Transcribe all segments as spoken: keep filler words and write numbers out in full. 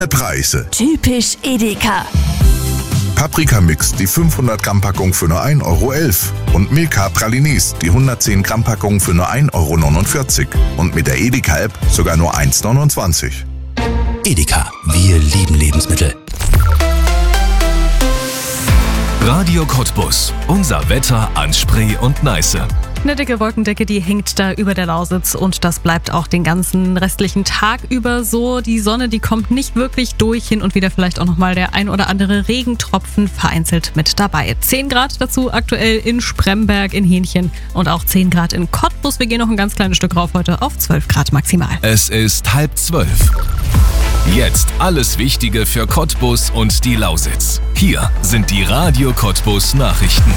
Preise. Typisch Edeka. Paprika-Mix, die fünfhundert Gramm Packung für nur ein Euro elf. Und Milka Pralinis, die hundertzehn Gramm Packung für nur ein Euro neunundvierzig. Und mit der Edeka-App sogar nur eins neunundzwanzig. Edeka, wir lieben Lebensmittel. Radio Cottbus, unser Wetter an Spree und Neiße. Eine dicke Wolkendecke, die hängt da über der Lausitz und das bleibt auch den ganzen restlichen Tag über so. Die Sonne, die kommt nicht wirklich durch, hin und wieder vielleicht auch nochmal der ein oder andere Regentropfen vereinzelt mit dabei. zehn Grad dazu aktuell in Spremberg, in Hähnchen und auch zehn Grad in Cottbus. Wir gehen noch ein ganz kleines Stück rauf heute auf zwölf Grad maximal. Es ist halb zwölf. Jetzt alles Wichtige für Cottbus und die Lausitz. Hier sind die Radio Cottbus Nachrichten.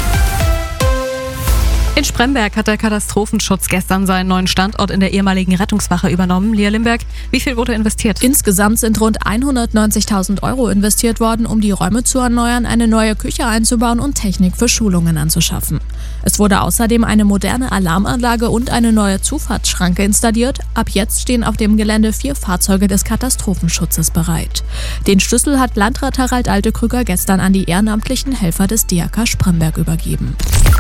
In Spremberg hat der Katastrophenschutz gestern seinen neuen Standort in der ehemaligen Rettungswache übernommen. Lia Limberg, wie viel wurde investiert? Insgesamt sind rund hundertneunzigtausend Euro investiert worden, um die Räume zu erneuern, eine neue Küche einzubauen und Technik für Schulungen anzuschaffen. Es wurde außerdem eine moderne Alarmanlage und eine neue Zufahrtsschranke installiert. Ab jetzt stehen auf dem Gelände vier Fahrzeuge des Katastrophenschutzes bereit. Den Schlüssel hat Landrat Harald Altekrüger gestern an die ehrenamtlichen Helfer des D R K Spremberg übergeben.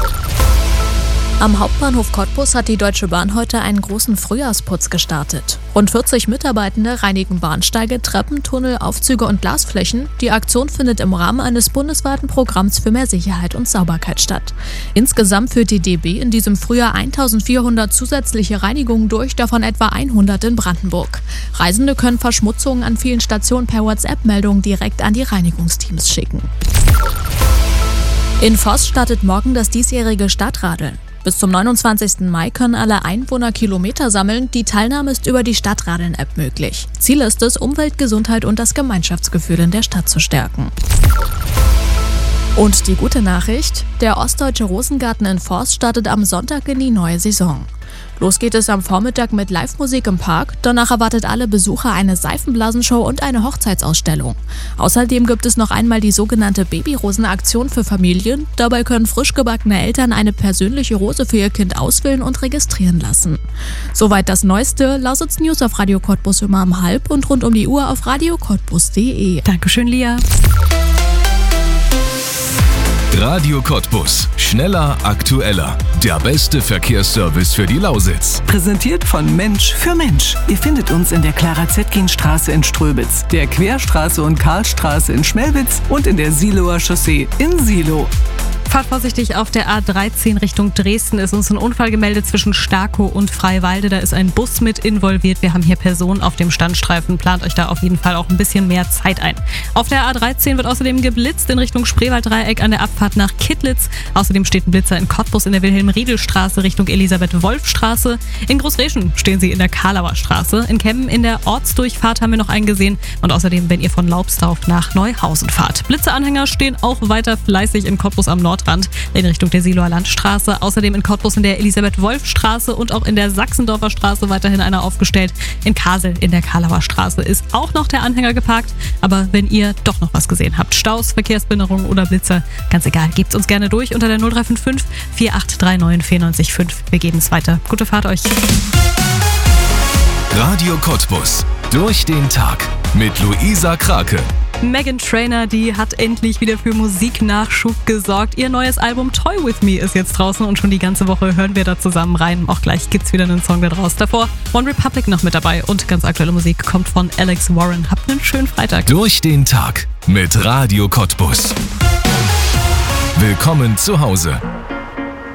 Am Hauptbahnhof Cottbus hat die Deutsche Bahn heute einen großen Frühjahrsputz gestartet. Rund vierzig Mitarbeitende reinigen Bahnsteige, Treppen, Tunnel, Aufzüge und Glasflächen. Die Aktion findet im Rahmen eines bundesweiten Programms für mehr Sicherheit und Sauberkeit statt. Insgesamt führt die D B in diesem Frühjahr eintausendvierhundert zusätzliche Reinigungen durch, davon etwa hundert in Brandenburg. Reisende können Verschmutzungen an vielen Stationen per WhatsApp-Meldung direkt an die Reinigungsteams schicken. In Voss startet morgen das diesjährige Stadtradeln. Bis zum neunundzwanzigsten Mai können alle Einwohner Kilometer sammeln. Die Teilnahme ist über die Stadtradeln-App möglich. Ziel ist es, Umwelt, Gesundheit und das Gemeinschaftsgefühl in der Stadt zu stärken. Und die gute Nachricht: Der Ostdeutsche Rosengarten in Forst startet am Sonntag in die neue Saison. Los geht es am Vormittag mit Live-Musik im Park. Danach erwartet alle Besucher eine Seifenblasenshow und eine Hochzeitsausstellung. Außerdem gibt es noch einmal die sogenannte Babyrosen-Aktion für Familien. Dabei können frisch gebackene Eltern eine persönliche Rose für ihr Kind auswählen und registrieren lassen. Soweit das Neueste. Lausitz News auf Radio Cottbus immer um halb und rund um die Uhr auf radio cottbus punkt de. Dankeschön, Lia. Radio Cottbus. Schneller, aktueller. Der beste Verkehrsservice für die Lausitz. Präsentiert von Mensch für Mensch. Ihr findet uns in der Clara-Zetkin-Straße in Ströbitz, der Querstraße und Karlstraße in Schmelwitz und in der Siloer Chaussee in Silo. Fahrt vorsichtig auf der A dreizehn Richtung Dresden. Ist uns ein Unfall gemeldet zwischen Starkow und Freiwalde. Da ist ein Bus mit involviert. Wir haben hier Personen auf dem Standstreifen. Plant euch da auf jeden Fall auch ein bisschen mehr Zeit ein. Auf der A dreizehn wird außerdem geblitzt in Richtung Spreewalddreieck an der Abfahrt nach Kittlitz. Außerdem steht ein Blitzer in Cottbus in der Wilhelm-Riedel-Straße Richtung Elisabeth-Wolf-Straße. In Großreschen stehen sie in der Karlauer Straße. In Kemmen in der Ortsdurchfahrt haben wir noch einen gesehen. Und außerdem, wenn ihr von Laubsdorf nach Neuhausen fahrt. Blitzeranhänger stehen auch weiter fleißig in Cottbus am Nordrand in Richtung der Siloer Landstraße. Außerdem in Cottbus in der Elisabeth-Wolf-Straße und auch in der Sachsendorfer Straße weiterhin einer aufgestellt. In Kasel in der Karlauer Straße ist auch noch der Anhänger geparkt. Aber wenn ihr doch noch was gesehen habt, Staus, Verkehrsbehinderung oder Blitzer, ganz egal, gebt's uns gerne durch unter der null drei fünf fünf, vier acht drei neun, vier neun fünf. Wir geben es weiter. Gute Fahrt euch. Radio Cottbus. Durch den Tag mit Luisa Krake. Meghan Trainor, die hat endlich wieder für Musiknachschub gesorgt. Ihr neues Album Toy With Me ist jetzt draußen und schon die ganze Woche hören wir da zusammen rein. Auch gleich gibt's wieder einen Song da draus. Davor One Republic noch mit dabei und ganz aktuelle Musik kommt von Alex Warren. Habt einen schönen Freitag. Durch den Tag mit Radio Cottbus. Willkommen zu Hause.